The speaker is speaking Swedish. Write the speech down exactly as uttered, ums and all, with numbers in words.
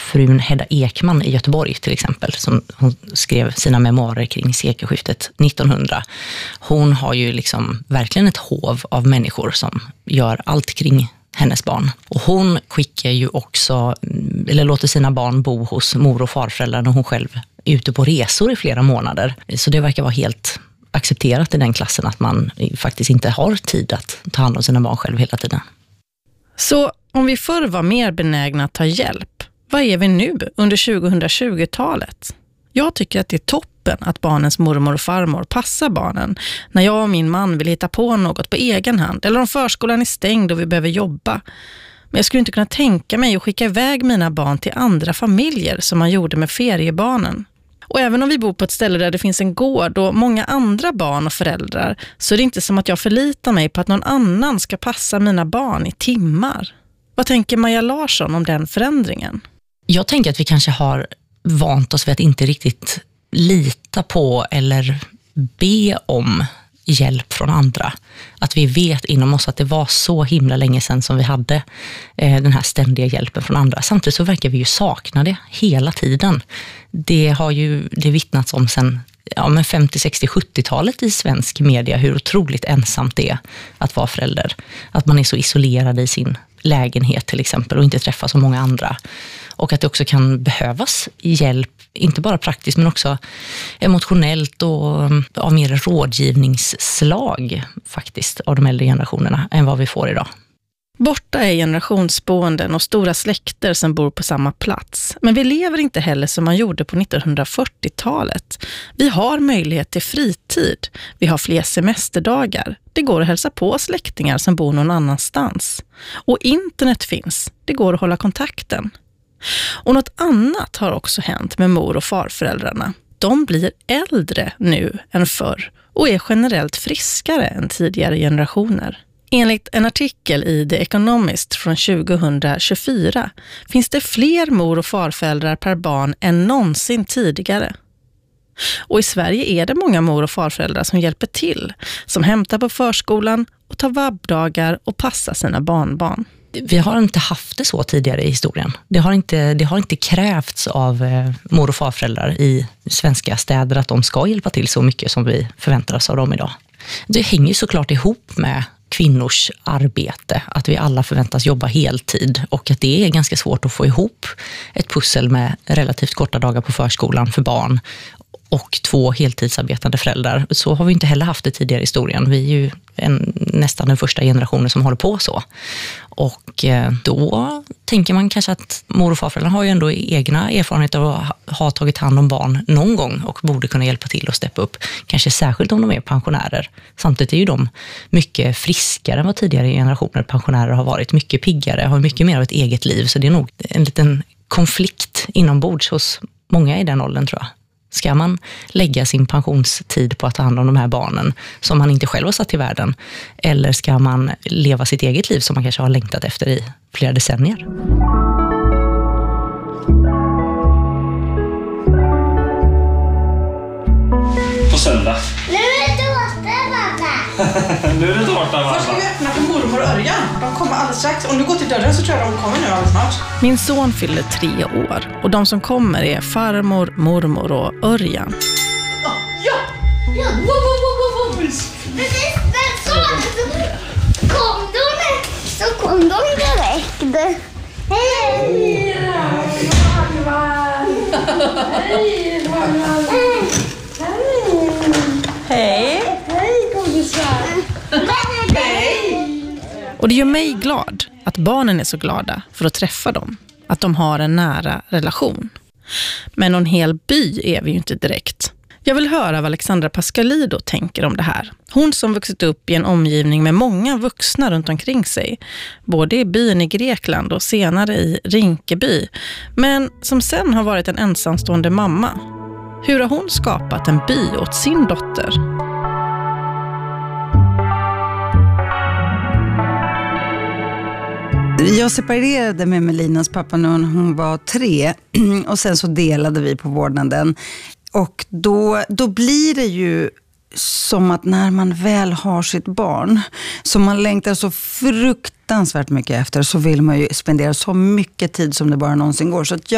frun Hedda Ekman i Göteborg till exempel, som hon skrev sina memoarer kring sekelskiftet nittonhundra. Hon har ju liksom verkligen ett hov av människor som gör allt kring hennes barn. Och hon skickar ju också, eller låter sina barn bo hos mor- och farföräldrar när hon själv är ute på resor i flera månader. Så det verkar vara helt accepterat i den klassen att man faktiskt inte har tid att ta hand om sina barn själv hela tiden. Så om vi förr var mer benägna att ta hjälp, vad är vi nu under tjugohundratjugotalet? Jag tycker att det är toppen att barnens mormor och farmor passar barnen när jag och min man vill hitta på något på egen hand, eller om förskolan är stängd och vi behöver jobba. Men jag skulle inte kunna tänka mig att skicka iväg mina barn till andra familjer som man gjorde med feriebarnen. Och även om vi bor på ett ställe där det finns en gård och många andra barn och föräldrar, så är det inte som att jag förlitar mig på att någon annan ska passa mina barn i timmar. Vad tänker Maja Larsson om den förändringen? Jag tänker att vi kanske har vant oss vid att inte riktigt lita på eller be om hjälp från andra. Att vi vet inom oss att det var så himla länge sedan som vi hade eh, den här ständiga hjälpen från andra. Samtidigt så verkar vi ju sakna det hela tiden. Det har ju det vittnats om sedan ja, men femtio, sextio, sjuttiotalet i svensk media hur otroligt ensamt det är att vara förälder. Att man är så isolerad i sin lägenhet till exempel och inte träffar så många andra. Och att det också kan behövas hjälp, inte bara praktiskt men också emotionellt och av mer rådgivningsslag faktiskt av de äldre generationerna än vad vi får idag. Borta är generationsboenden och stora släkter som bor på samma plats. Men vi lever inte heller som man gjorde på nittonhundrafyrtiotalet. Vi har möjlighet till fritid. Vi har fler semesterdagar. Det går att hälsa på släktingar som bor någon annanstans. Och internet finns. Det går att hålla kontakten. Och något annat har också hänt med mor- och farföräldrarna. De blir äldre nu än förr och är generellt friskare än tidigare generationer. Enligt en artikel i The Economist från tjugohundratjugofyra finns det fler mor- och farföräldrar per barn än någonsin tidigare. Och i Sverige är det många mor- och farföräldrar som hjälper till, som hämtar på förskolan och tar vabbdagar och passar sina barnbarn. Vi har inte haft det så tidigare i historien. Det har inte, det har inte krävts av eh, mor- och farföräldrar i svenska städer att de ska hjälpa till så mycket som vi förväntar oss av dem idag. Det hänger såklart ihop med kvinnors arbete, att vi alla förväntas jobba heltid och att det är ganska svårt att få ihop ett pussel med relativt korta dagar på förskolan för barn och två heltidsarbetande föräldrar. Så har vi inte heller haft det tidigare i historien. Vi är ju en, nästan den första generationen som håller på så. Och då tänker man kanske att mor- och farföräldrarna har ju ändå egna erfarenheter av att ha tagit hand om barn någon gång och borde kunna hjälpa till och steppa upp. Kanske särskilt om de är pensionärer. Samtidigt är ju de mycket friskare än vad tidigare generationer pensionärer har varit. Mycket piggare, har mycket mer av ett eget liv. Så det är nog en liten konflikt inombords hos många i den åldern tror jag. Ska man lägga sin pensionstid på att ta hand om de här barnen som man inte själv har satt i världen? Eller ska man leva sitt eget liv som man kanske har längtat efter i flera decennier? På söndag. Nu är det tårta, mamma. Nu är det tårta, mamma. Först ska vi öppna för mormor och Örjan. De kommer alldeles strax. Om du går till dörren så tror jag de kommer nu alldeles snart. Min son fyller tre år och de som kommer är farmor, mormor och Örjan. Ja! Ja! Ja. Wow, wow, wow, wow. Precis, men så, så kom de, så kom de direkt. Hej! Hej! Hej! Hej, godisar! Och det gör mig glad att barnen är så glada för att träffa dem. Att de har en nära relation. Men någon hel by är vi ju inte direkt. Jag vill höra vad Alexandra Pascalido tänker om det här. Hon som vuxit upp i en omgivning med många vuxna runt omkring sig. Både i byn i Grekland och senare i Rinkeby. Men som sen har varit en ensamstående mamma. Hur har hon skapat en by åt sin dotter? Jag separerade med Melinas pappa när hon var tre och sen så delade vi på vårdnaden. Och då, då blir det ju som att när man väl har sitt barn som man längtar så fruktansvärt mycket efter så vill man ju spendera så mycket tid som det bara någonsin går. Så att jag